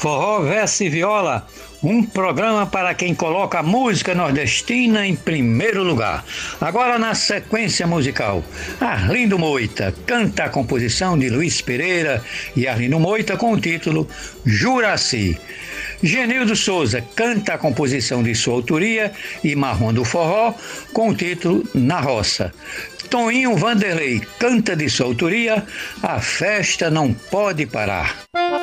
Forró, Verso e Viola, um programa para quem coloca a música nordestina em primeiro lugar. Agora na sequência musical, Arlindo Moita canta a composição de Luiz Pereira e Arlindo Moita com o título Juraci. Genildo Souza canta a composição de sua autoria e Marrom do Forró com o título Na Roça. Toninho Vanderlei canta de sua autoria A Festa Não Pode Parar.